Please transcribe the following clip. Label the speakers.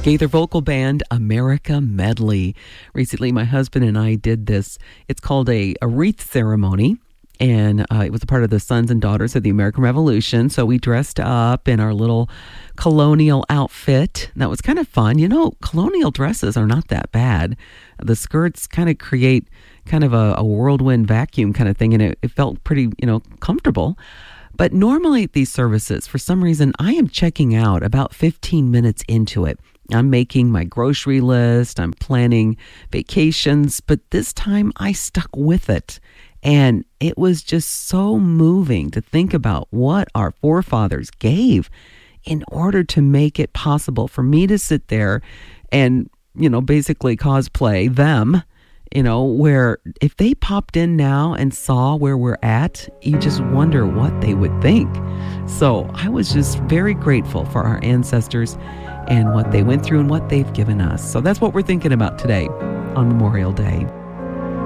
Speaker 1: Gaither Vocal Band America Medley. Recently, my husband and I did this. It's called a wreath ceremony, and it was a part of the Sons and Daughters of the American Revolution. So we dressed up in our little colonial outfit. That was kind of fun. You know, colonial dresses are not that bad. The skirts kind of create kind of a whirlwind vacuum kind of thing, and it felt pretty, comfortable. But normally at these services, for some reason, I am checking out about 15 minutes into it. I'm making my grocery list. I'm planning vacations. But this time I stuck with it. And it was just so moving to think about what our forefathers gave in order to make it possible for me to sit there and, basically cosplay them. Where if they popped in now and saw where we're at, you just wonder what they would think. So I was just very grateful for our ancestors and what they went through and what they've given us. So that's what we're thinking about today on Memorial Day.